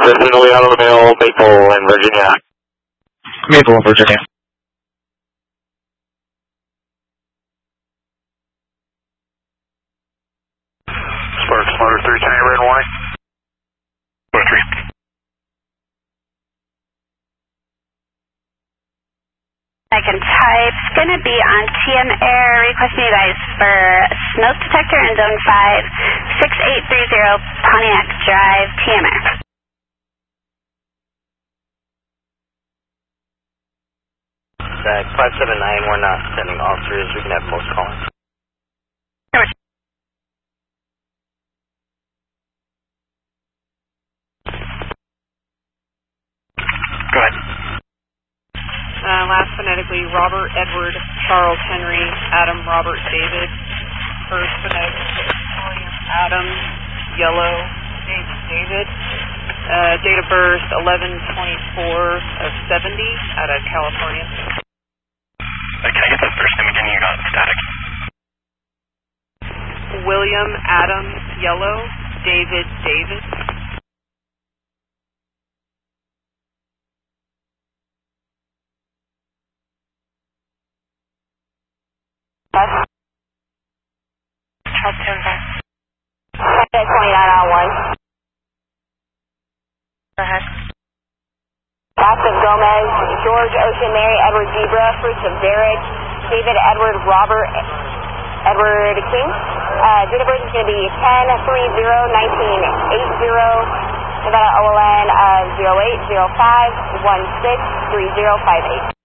consistently out of the mail, Maple in Virginia. Maple in Virginia. Sparks, motor 3, can you red and white? Motor 3. I can type. It's going to be on TM Air, requesting you guys for smoke detector in zone 5, 6830 Pontiac Drive, TM Air. Back 579, we're not sending officers. We can have most calling. Go ahead. Last phonetically, Robert, Edward, Charles, Henry, Adam, Robert, David. First phonetically, William, Adam, Yellow, David. Date of birth, 11/24/70 out of California. Can I get that first name again? You got static. William, Adam, Yellow, David, David. Charles 10-5. 29 on 1. Go ahead. Joseph Gomez, George Ocean, Mary Edward Zebra, Fruits of Derek, David Edward Robert Edward King. Date of birth is going to be 10/3/1980. Nevada OLN 0805163058.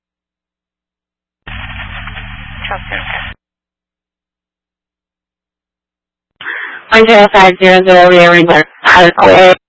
Charles 10-5. 10500 rear regular.